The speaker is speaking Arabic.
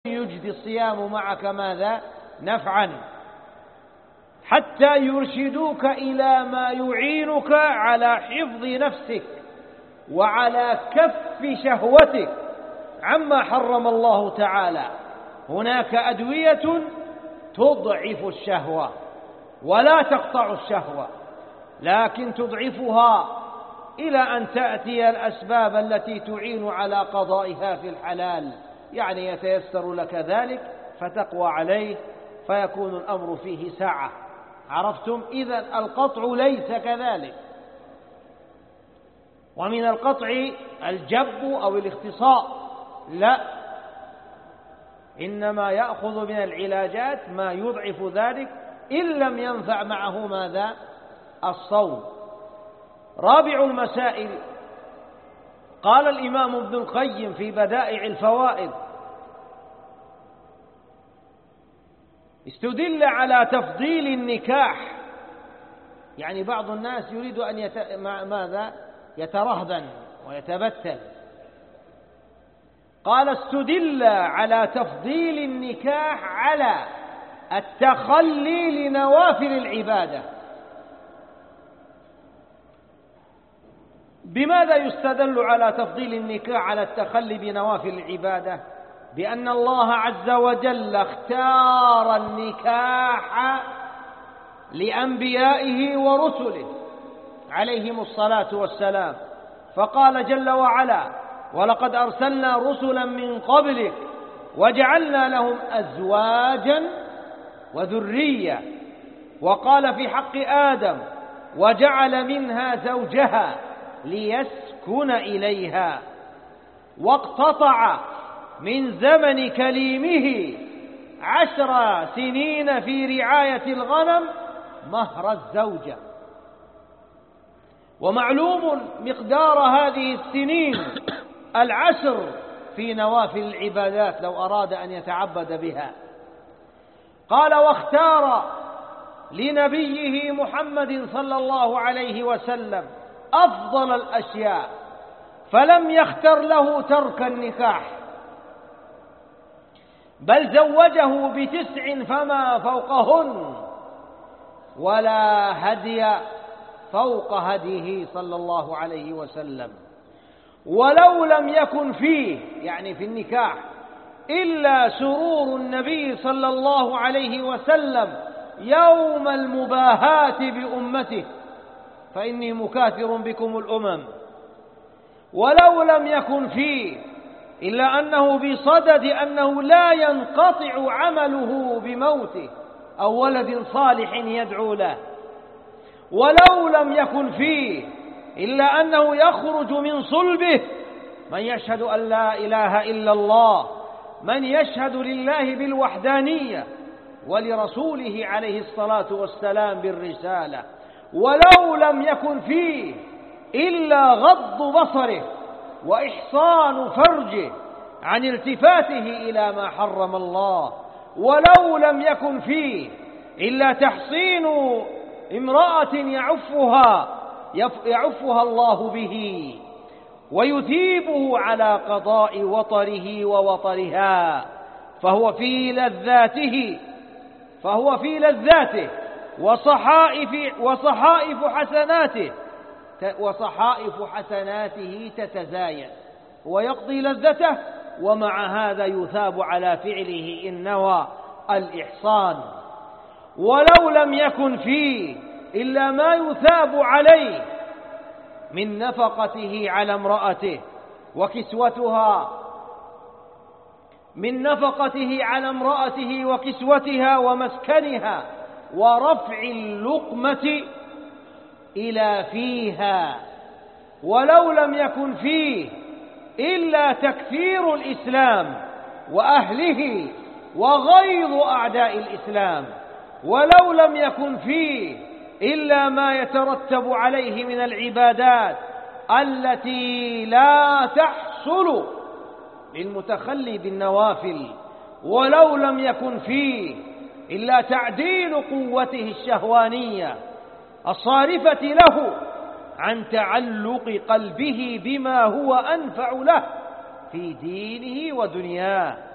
يجدي الصيام معك ماذا؟ نفعا، حتى يرشدوك إلى ما يعينك على حفظ نفسك وعلى كف شهوتك عما حرم الله تعالى. هناك أدوية تضعف الشهوة ولا تقطع الشهوة، لكن تضعفها إلى أن تأتي الأسباب التي تعين على قضائها في الحلال، يعني يتيسر لك ذلك فتقوى عليه فيكون الأمر فيه سعة. عرفتم؟ إذن القطع ليس كذلك. ومن القطع الجب أو الاختصاء، لا، إنما يأخذ من العلاجات ما يضعف ذلك إن لم ينفع معه ماذا؟ الصوم. رابع المسائل، قال الإمام ابن القيم في بدائع الفوائد: استدل على تفضيل النكاح، يعني بعض الناس يريد أن ماذا؟ يترهبن ويتبتل. قال: استدل على تفضيل النكاح على التخلي لنوافل العبادة. بماذا يستدل على تفضيل النكاح على التخلي بنوافل العبادة؟ بأن الله عز وجل اختار النكاح لأنبيائه ورسله عليهم الصلاة والسلام، فقال جل وعلا: ولقد أرسلنا رسلا من قبلك وجعلنا لهم أزواجا وذرية. وقال في حق آدم: وجعل منها زوجها ليسكن إليها. واقتطع من زمن كليمه 10 سنين في رعاية الغنم مهر الزوجة. ومعلوم مقدار هذه السنين 10 في نوافل العبادات لو أراد أن يتعبد بها. قال: واختار لنبيه محمد صلى الله عليه وسلم أفضل الأشياء، فلم يختر له ترك النكاح، بل زوجه ب9 فما فوقهن، ولا هدي فوق هديه صلى الله عليه وسلم. ولو لم يكن فيه، يعني في النكاح، إلا سرور النبي صلى الله عليه وسلم يوم المباهاة بأمته، فإني مكاثر بكم الأمم. ولو لم يكن فيه إلا أنه بصدد أنه لا ينقطع عمله بموته أو ولد صالح يدعو له. ولو لم يكن فيه إلا أنه يخرج من صلبه من يشهد أن لا إله إلا الله، من يشهد لله بالوحدانية ولرسوله عليه الصلاة والسلام بالرسالة. ولو لم يكن فيه إلا غض بصره وإحصان فرجه عن التفاته إلى ما حرم الله. ولو لم يكن فيه إلا تحصين امرأة يعفها الله به ويثيبه على قضاء وطره ووطرها، فهو في لذاته وصحائف حسناته تتزايد، ويقضي لذته، ومع هذا يثاب على فعله إن نوى الإحصان. ولو لم يكن فيه إلا ما يثاب عليه من نفقته على امرأته وكسوتها ومسكنها ورفع اللقمة إلى فيها. ولو لم يكن فيه إلا تكثير الإسلام وأهله وغيظ أعداء الإسلام. ولو لم يكن فيه إلا ما يترتب عليه من العبادات التي لا تحصل للمتخلي بالنوافل. ولو لم يكن فيه إلا تعديل قوته الشهوانية الصارفة له عن تعلق قلبه بما هو أنفع له في دينه ودنياه.